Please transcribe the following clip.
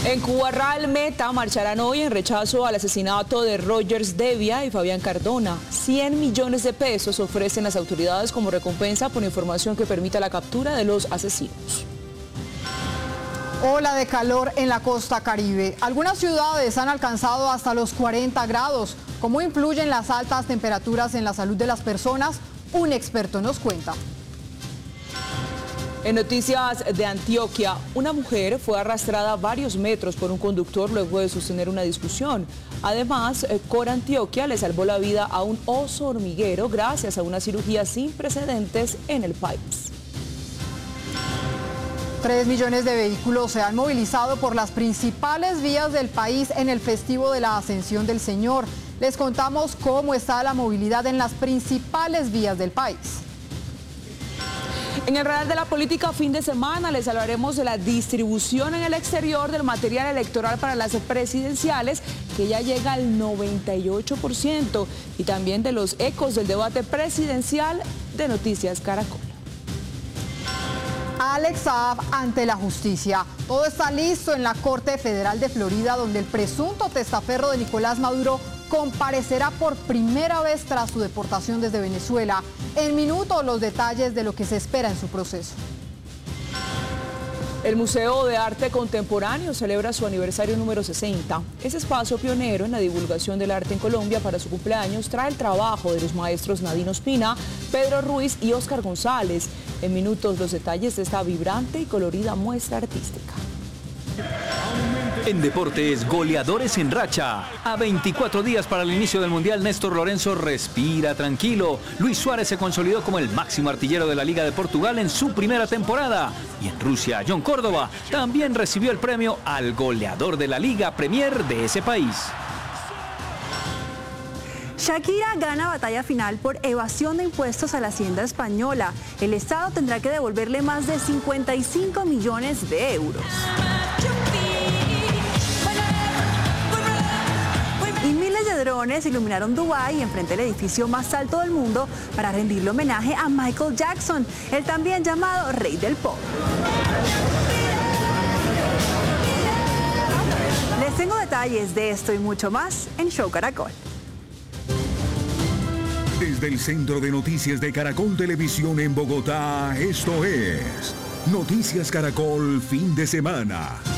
En Cuba, Real Meta marcharán hoy en rechazo al asesinato de Rogers Devia y Fabián Cardona. 100 millones de pesos ofrecen las autoridades como recompensa por información que permita la captura de los asesinos. Ola de calor en la costa Caribe. Algunas ciudades han alcanzado hasta los 40 grados. ¿Cómo influyen las altas temperaturas en la salud de las personas? Un experto nos cuenta. En noticias de Antioquia, una mujer fue arrastrada varios metros por un conductor luego de sostener una discusión. Además, Cor Antioquia le salvó la vida a un oso hormiguero gracias a una cirugía sin precedentes en el país. 3 millones de vehículos se han movilizado por las principales vías del país en el festivo de la Ascensión del Señor. Les contamos cómo está la movilidad en las principales vías del país. En el radar de la política fin de semana les hablaremos de la distribución en el exterior del material electoral para las presidenciales, que ya llega al 98%, y también de los ecos del debate presidencial de Noticias Caracol. Alex Saab ante la justicia. Todo está listo en la Corte Federal de Florida, donde el presunto testaferro de Nicolás Maduro comparecerá por primera vez tras su deportación desde Venezuela. En minutos los detalles de lo que se espera en su proceso. El Museo de Arte Contemporáneo celebra su aniversario número 60. Ese espacio pionero en la divulgación del arte en Colombia para su cumpleaños trae el trabajo de los maestros Nadine Ospina, Pedro Ruiz y Óscar González. En minutos los detalles de esta vibrante y colorida muestra artística. En deportes, goleadores en racha. A 24 días para el inicio del Mundial, Néstor Lorenzo respira tranquilo. Luis Suárez se consolidó como el máximo artillero de la Liga de Portugal en su primera temporada. Y en Rusia, John Córdoba también recibió el premio al goleador de la Liga Premier de ese país. Shakira gana batalla final por evasión de impuestos a la Hacienda española. El Estado tendrá que devolverle más de 55 millones de euros. Y miles de drones iluminaron Dubái enfrente del edificio más alto del mundo para rendirle homenaje a Michael Jackson, el también llamado Rey del Pop. Les tengo detalles de esto y mucho más en Show Caracol. Desde el Centro de Noticias de Caracol Televisión en Bogotá, esto es Noticias Caracol Fin de Semana.